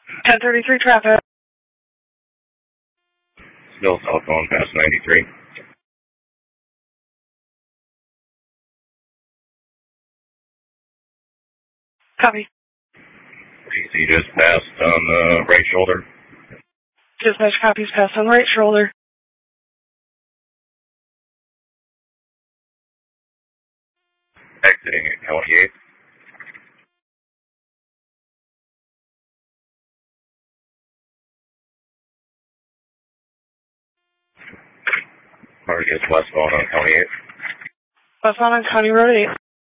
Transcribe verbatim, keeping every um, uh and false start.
ten thirty-three traffic. Still southbound past ninety-three. Copy. P C just passed on the right shoulder. Dispatch copies passed on right shoulder. Exiting at County eight. Target is westbound on County eight. Westbound on County Road eight.